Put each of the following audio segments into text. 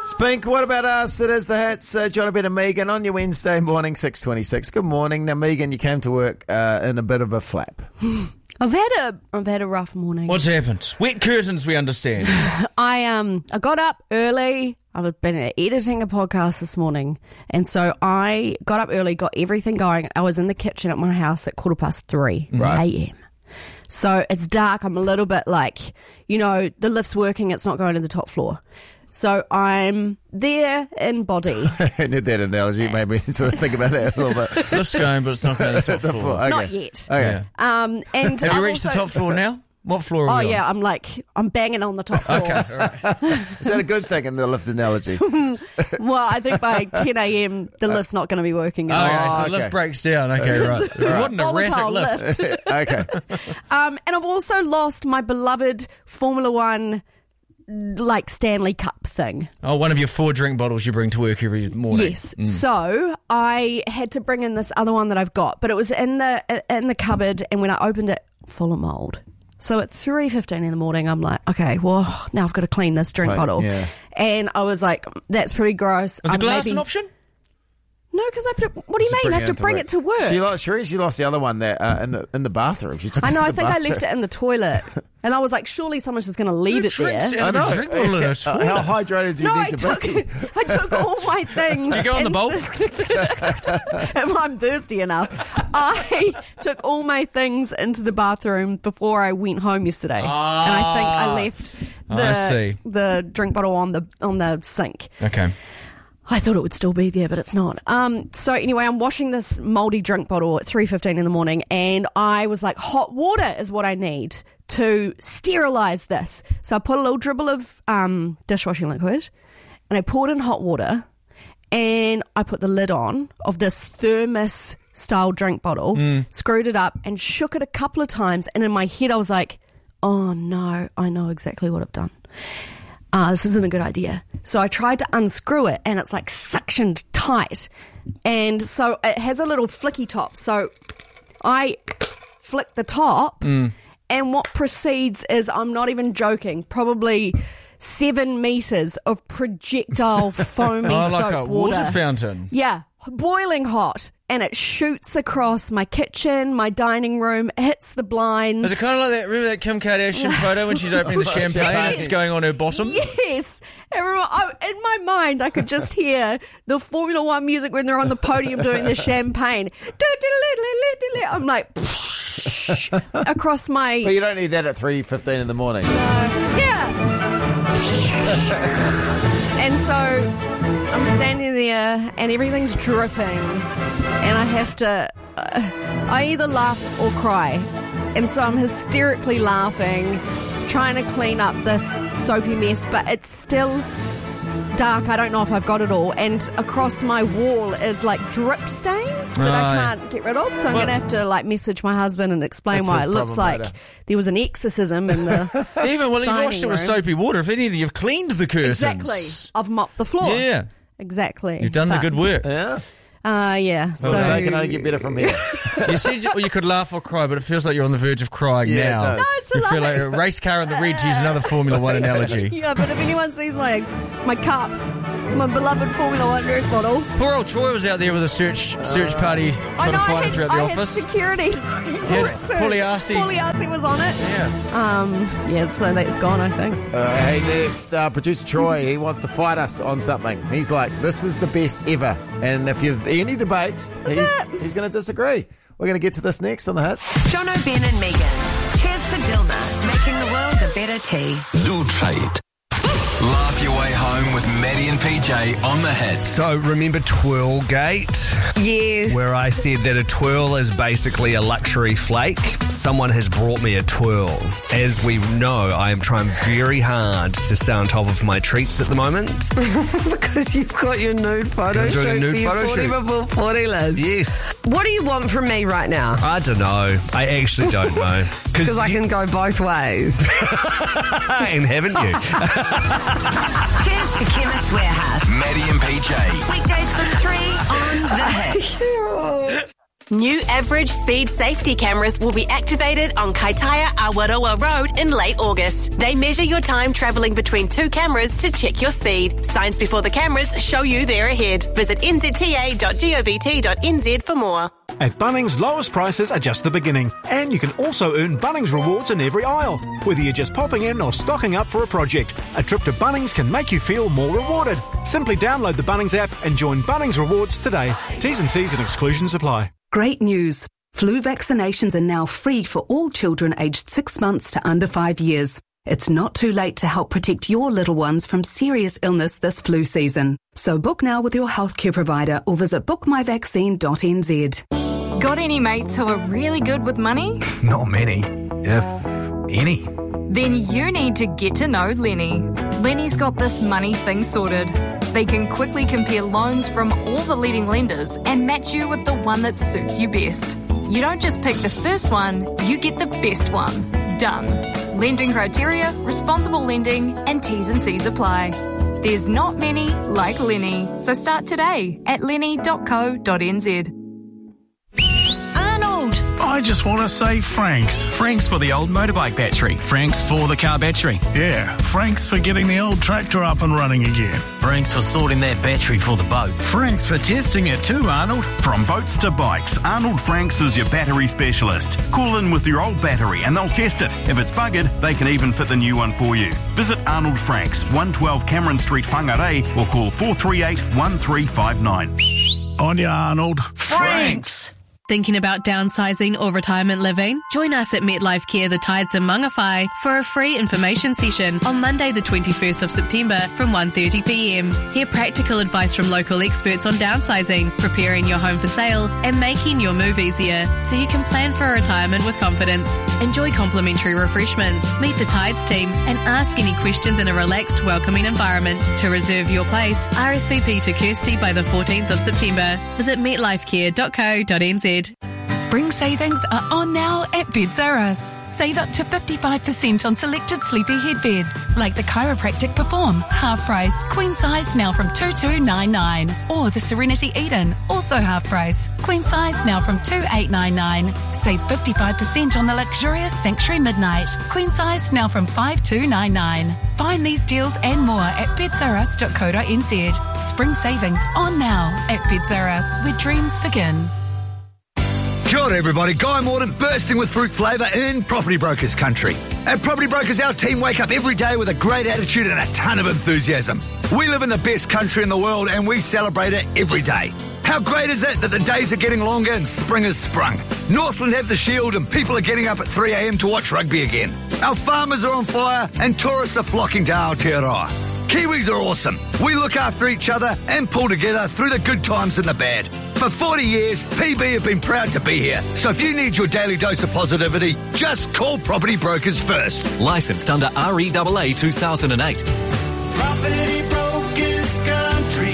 Spink, what about us? It is the Hits. Jonathan and Megan on your Wednesday morning, 6:26. Good morning. Now, Megan, you came to work in a bit of a flap. I've had a rough morning. What's happened? Wet curtains, we understand. I got up early. I've been editing a podcast this morning, and so I got up early, got everything going. I was in the kitchen at my house at 3:15 a.m. So it's dark. I'm a little bit like, the lift's working. It's not going to the top floor. So I'm there in body. I need that analogy. It made me sort of think about that a little bit. Lift's going, but it's not going to the top floor. Okay. Not yet. Okay. And Have you reached the top floor now? What floor are we on? yeah, I'm banging on the top floor. Okay, all right. Is that a good thing in the lift analogy? Well, I think by 10 a.m. the lift's not going to be working at all. Okay, so okay. the lift breaks down. Okay, right. What an erratic Volatile lift. Okay. And I've also lost my beloved Formula One Stanley Cup thing. Oh, one of your 4 drink bottles you bring to work every morning. Yes. So I had to bring in this other one that I've got, but it was in the cupboard, and when I opened it, full of mold. So at 3:15 in the morning, I'm like, okay, well, now I've got to clean this drink bottle. Yeah. And I was like, that's pretty gross. Was a glass an option? No, because I have to. What do you mean? I have to bring it to work. She lost the other one there in the bathroom. She took I it know. to I the think I bathroom. left it in the toilet, and I was like, surely someone's just going to leave it there. I know. I Drink bottle in a toilet. How hydrated do you No, need to be? I took all my things. Do you go on the bolt? If I'm thirsty enough. I took all my things into the bathroom before I went home yesterday. And I think I left the drink bottle on the sink. Okay. I thought it would still be there, but it's not. So anyway, I'm washing this mouldy drink bottle at 3:15 in the morning, and I was like, hot water is what I need to sterilise this. So I put a little dribble of dishwashing liquid, and I poured in hot water, and I put the lid on of this thermos-style drink bottle, screwed it up, and shook it a couple of times, and in my head I was like, oh no, I know exactly what I've done. This isn't a good idea. So I tried to unscrew it, and it's like suctioned tight. And so it has a little flicky top. So I flick the top, and what proceeds is, I'm not even joking, probably 7 meters of projectile foamy Oh, soap like a water. water fountain. Yeah, boiling hot. And it shoots across my kitchen, my dining room, hits the blinds. Is it kind of like that? Remember that Kim Kardashian photo when she's opening the champagne and it's going on her bottom? Yes. In my mind, I could just hear the Formula One music when they're on the podium doing the champagne. I'm like, across my... But you don't need that at 3:15 in the morning. Yeah. And so I'm standing there and everything's dripping, and I have to I either laugh or cry, and so I'm hysterically laughing, trying to clean up this soapy mess, but it's still dark. I don't know if I've got it all, and across my wall is like drip stains that I can't get rid of, so I'm going to have to message my husband and explain That's why his it looks problem like later. there was an exorcism in the You dining washed it with room. soapy water. If anything, you've cleaned the curtains. Exactly. I've mopped the floor. Yeah. Exactly. You've done the good work. Yeah? Yeah. So So they can only get better from here. You said you could laugh or cry, but it feels like you're on the verge of crying Yeah, it now. does. No, it's You feel like- like a race car on the red, to use another Formula One analogy. Yeah, but if anyone sees my cup, my beloved Formula One drink bottle, Poor old Troy was out there with a search party trying to find it throughout the office. I had security. Pugliasi was on it. Yeah. So that's gone, I think. Hey, next, producer Troy, he wants to fight us on something. He's like, this is the best ever. And if you've any debate, he's going to disagree. We're going to get to this next on the Hits. Jono, Ben and Megan. Cheers to Dilma, making the world a better tea. Lewtrade. Laugh your way home with Maddie and PJ on the Hits. So remember Twirlgate? Yes. Where I said that a twirl is basically a luxury flake. Someone has brought me a twirl. As we know, I am trying very hard to stay on top of my treats at the moment. Because you've got your nude photo I'm doing a shoot nude for your photo 40 shoot. before 40 list. Yes. What do you want from me right now? I don't know. I actually don't know. Because I can go both ways. And haven't you? Cheers to Chemist Warehouse. Maddie and PJ. Weekdays from 3 on the Hits. New average speed safety cameras will be activated on Kaitaia Awaroa Road in late August. They measure your time travelling between two cameras to check your speed. Signs before the cameras show you they're ahead. Visit nzta.govt.nz for more. At Bunnings, lowest prices are just the beginning. And you can also earn Bunnings rewards in every aisle. Whether you're just popping in or stocking up for a project, a trip to Bunnings can make you feel more rewarded. Simply download the Bunnings app and join Bunnings Rewards today. T's and C's and exclusions apply. Great news. Flu vaccinations are now free for all children aged 6 months to under 5 years. It's not too late to help protect your little ones from serious illness this flu season. So book now with your healthcare provider or visit bookmyvaccine.nz. Got any mates who are really good with money? Not many, if any. Then you need to get to know Lenny. Lenny's got this money thing sorted. They can quickly compare loans from all the leading lenders and match you with the one that suits you best. You don't just pick the first one, you get the best one. Done. Lending criteria, responsible lending, and T's and C's apply. There's not many like Lenny, so start today at lenny.co.nz. I just want to say Franks. Franks for the old motorbike battery. Franks for the car battery. Yeah, Franks for getting the old tractor up and running again. Franks for sorting that battery for the boat. Franks for testing it too, Arnold. From boats to bikes, Arnold Franks is your battery specialist. Call in with your old battery and they'll test it. If it's buggered, they can even fit the new one for you. Visit Arnold Franks, 112 Cameron Street, Whangarei, or call 438 1359. On ya, Arnold. Franks! Thinking about downsizing or retirement living? Join us at MetLife Care, the Tides in Mangawhai for a free information session on Monday the 21st of September from 1:30pm. Hear practical advice from local experts on downsizing, preparing your home for sale and making your move easier so you can plan for retirement with confidence. Enjoy complimentary refreshments, meet the Tides team and ask any questions in a relaxed, welcoming environment. To reserve your place, RSVP to Kirsty by the 14th of September. Visit metlifecare.co.nz. Spring savings are on now at Beds R Us. Save up to 55% on selected sleepy head beds, like the Chiropractic Perform, half price, queen size now from $2,299. Or the Serenity Eden, also half price, queen size now from $2,899. Save 55% on the luxurious Sanctuary Midnight, queen size now from $5,299. Find these deals and more at bedsrus.co.nz. Spring savings on now at Beds R Us, where dreams begin. Kia ora everybody, Guy Morden bursting with fruit flavour in Property Brokers country. At Property Brokers, our team wake up every day with a great attitude and a ton of enthusiasm. We live in the best country in the world and we celebrate it every day. How great is it that the days are getting longer and spring has sprung? Northland have the Shield and people are getting up at 3am to watch rugby again. Our farmers are on fire and tourists are flocking to Aotearoa. Kiwis are awesome. We look after each other and pull together through the good times and the bad. For 40 years, PB have been proud to be here. So if you need your daily dose of positivity, just call Property Brokers first. Licensed under REAA 2008. Property Brokers country.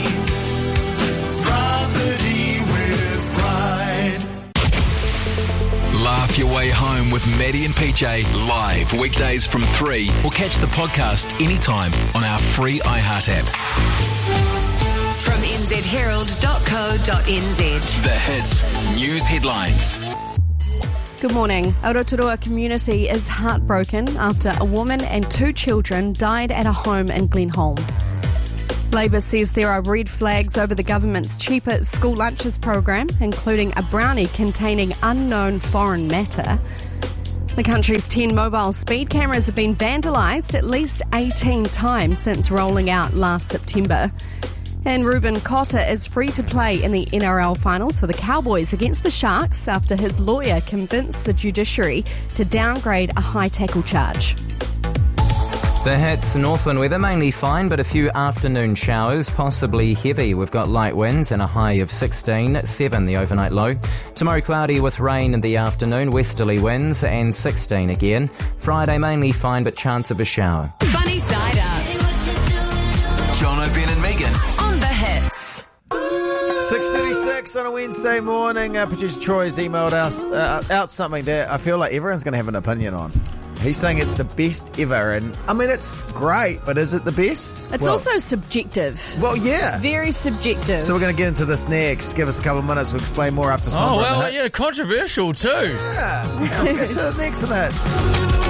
Property with pride. Laugh your way home with Maddie and PJ live weekdays from 3 or catch the podcast anytime on our free iHeart app. From nzherald.co.nz. The hits news headlines. Good morning. Aotearoa community is heartbroken after a woman and 2 children died at a home in Glenholm. Labour says there are red flags over the government's cheaper school lunches program, including a brownie containing unknown foreign matter. The country's 10 mobile speed cameras have been vandalised at least 18 times since rolling out last September. And Ruben Cotter is free to play in the NRL finals for the Cowboys against the Sharks after his lawyer convinced the judiciary to downgrade a high tackle charge. The hits, Northland weather mainly fine, but a few afternoon showers, possibly heavy. We've got light winds and a high of 16, 7 the overnight low. Tomorrow cloudy with rain in the afternoon, westerly winds and 16 again. Friday mainly fine, but chance of a shower. Funny Side Up. Jono, Ben and Megan. On the hits. 6:36 on a Wednesday morning. Producer Troy's emailed us out something that I feel like everyone's going to have an opinion on. He's saying it's the best ever. And, I mean, it's great, but is it the best? It's also subjective. Well, yeah. Very subjective. So we're going to get into this next. Give us a couple of minutes. We'll explain more after Sombra. Oh, well, yeah, controversial too. Yeah. We'll get to the next of that.